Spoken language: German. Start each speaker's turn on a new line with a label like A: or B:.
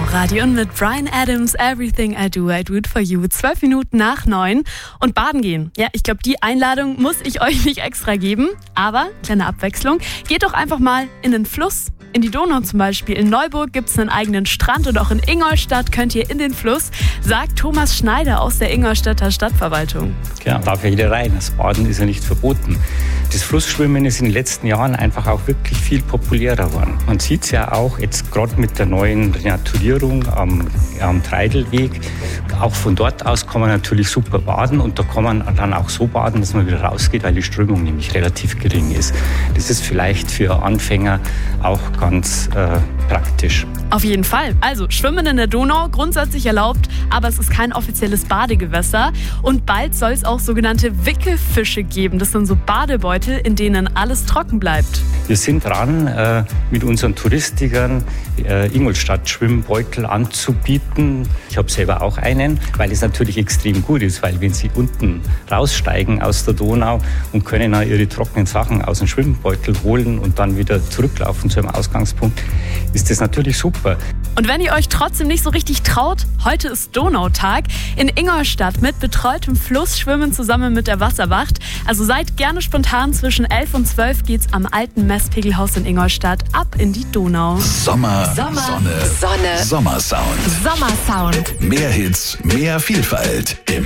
A: Live-Radio und mit Bryan Adams, Everything I Do It for You. 12 Minuten nach 9 und baden gehen. Ja, ich glaube, die Einladung muss ich euch nicht extra geben, aber kleine Abwechslung. Geht doch einfach mal in den Fluss, in die Donau zum Beispiel. In Neuburg gibt es einen eigenen Strand und auch in Ingolstadt könnt ihr in den Fluss, sagt Thomas Schneider aus der Ingolstädter Stadtverwaltung.
B: Ja, darf ja jeder rein. Das Baden ist ja nicht verboten. Das Flussschwimmen ist in den letzten Jahren einfach auch wirklich viel populärer geworden. Man sieht es ja auch jetzt gerade mit der neuen Renaturierung am Treidelweg. Auch von dort aus kann man natürlich super baden und da kann man dann auch so baden, dass man wieder rausgeht, weil die Strömung nämlich relativ gering ist. Das ist vielleicht für Anfänger auch ganz praktisch.
A: Auf jeden Fall. Also Schwimmen in der Donau, grundsätzlich erlaubt, aber es ist kein offizielles Badegewässer. Und bald soll es auch sogenannte Wickelfische geben. Das sind so Badebeutel, in denen alles trocken bleibt.
B: Wir sind dran, mit unseren Touristikern Ingolstadt-Schwimmbeutel anzubieten. Ich habe selber auch einen, weil es natürlich extrem gut ist, weil wenn Sie unten raussteigen aus der Donau und können dann Ihre trockenen Sachen aus dem Schwimmbeutel holen und dann wieder zurücklaufen zu einem Ausgangspunkt, ist das natürlich super.
A: Und wenn ihr euch trotzdem nicht so richtig traut, heute ist Donautag. In Ingolstadt mit betreutem Flussschwimmen zusammen mit der Wasserwacht. Also seid gerne spontan, zwischen 11 und 12 geht's am alten Messpegelhaus in Ingolstadt ab in die Donau.
C: Sommer, Sonne, Sommersound.
A: Sommersound.
C: Mehr Hits, mehr Vielfalt im